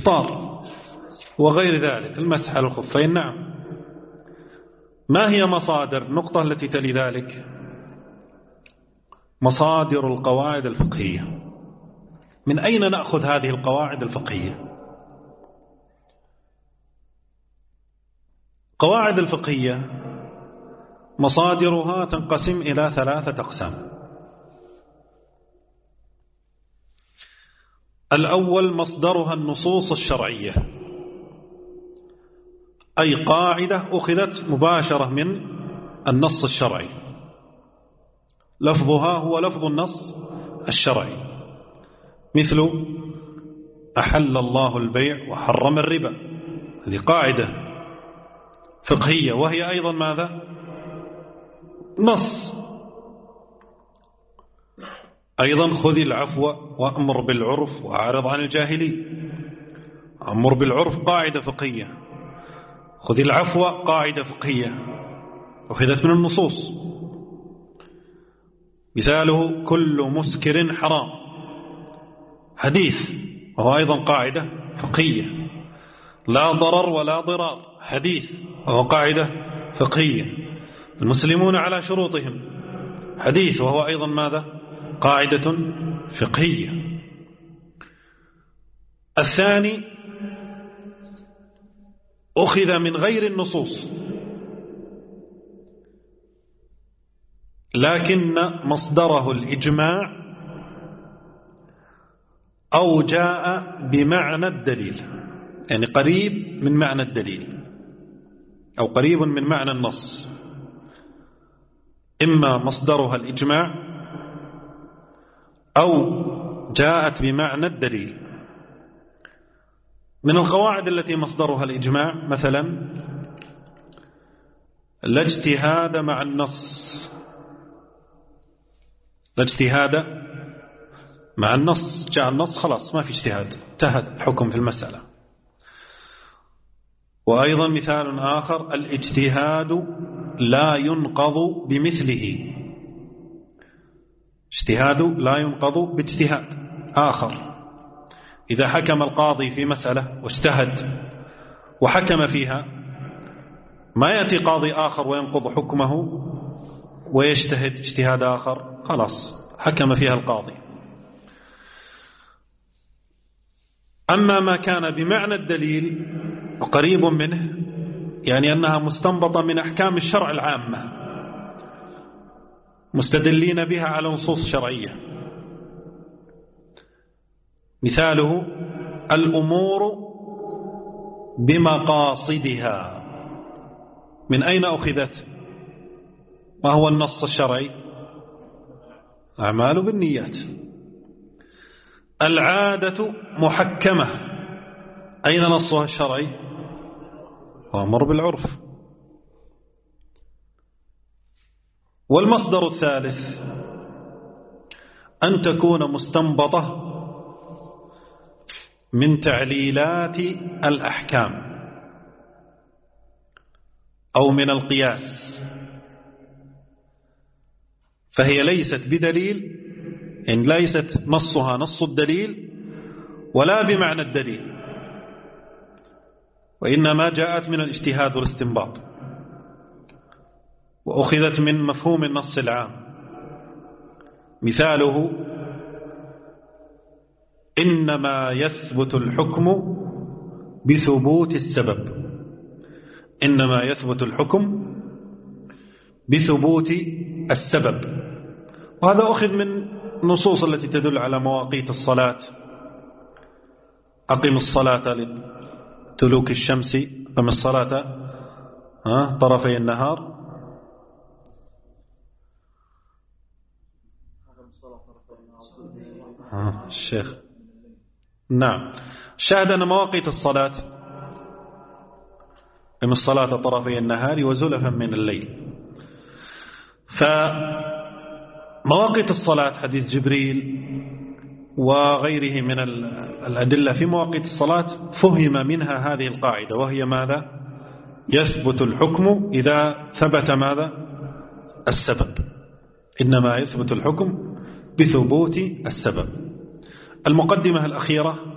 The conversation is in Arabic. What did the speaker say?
الإفطار وغير ذلك، المسح على الخفين. نعم. ما هي مصادر النقطة التي تلي ذلك؟ مصادر القواعد الفقهية. من أين نأخذ هذه القواعد الفقهية؟ قواعد الفقهية مصادرها تنقسم إلى 3 أقسام. الأول مصدرها النصوص الشرعية، أي قاعدة أخذت مباشرة من النص الشرعي، لفظها هو لفظ النص الشرعي، مثل أحل الله البيع وحرم الربا، هذه قاعدة فقهية وهي أيضا ماذا؟ نص. أيضا خذ العفو وأمر بالعرف وأعرض عن الجاهلين، أمر بالعرف قاعدة فقهية، خذ العفو قاعدة فقهية أخذت من النصوص. مثاله كل مسكر حرام، حديث وهو أيضا قاعدة فقهية. لا ضرر ولا ضرار، حديث وهو قاعدة فقهية. المسلمون على شروطهم، حديث وهو أيضا ماذا؟ قاعدة فقهية. الثاني أخذ من غير النصوص، لكن مصدره الإجماع أو جاء بمعنى الدليل، يعني قريب من معنى الدليل أو قريب من معنى النص. إما مصدرها الإجماع أو جاءت بمعنى الدليل. من القواعد التي مصدرها الإجماع مثلا لا اجتهاد مع النص، لا اجتهاد مع النص، جاء النص خلاص ما في اجتهاد، انتهت الحكم في المسألة. وأيضا مثال آخر الاجتهاد لا ينقض بمثله، اجتهاد لا ينقض باجتهاد آخر. إذا حكم القاضي في مسألة واجتهد وحكم فيها، ما يأتي قاضي آخر وينقض حكمه ويجتهد اجتهاد آخر، خلاص حكم فيها القاضي. أما ما كان بمعنى الدليل وقريب منه، يعني أنها مستنبطة من أحكام الشرع العامة، مستدلين بها على نصوص شرعية. مثاله الأمور بمقاصدها، من أين أخذت؟ ما هو النص الشرعي؟ أعمال بالنيات. العادة محكمة، أين نصها الشرعي؟ وأمر بالعرف. والمصدر الثالث أن تكون مستنبطة من تعليلات الأحكام أو من القياس، فهي ليست بدليل، إن ليست نصها نص الدليل ولا بمعنى الدليل، وإنما جاءت من الاجتهاد والاستنباط، وأخذت من مفهوم النص العام. مثاله إنما يثبت الحكم بثبوت السبب، إنما يثبت الحكم بثبوت السبب. وهذا أخذ من النصوص التي تدل على مواقيت الصلاة، أقم الصلاة لدلوك الشمس، أقم الصلاة طرفي النهار، الشيخ نعم. شاهد أن مواقيت الصلاة أقم الصلاة طرفي النهار وزلفا من الليل. فمواقيت الصلاة حديث جبريل وغيره من الأدلة في مواقيت الصلاة فهم منها هذه القاعدة، وهي ماذا؟ يثبت الحكم إذا ثبت ماذا؟ السبب، إنما يثبت الحكم بثبوت السبب. المقدمة الأخيرة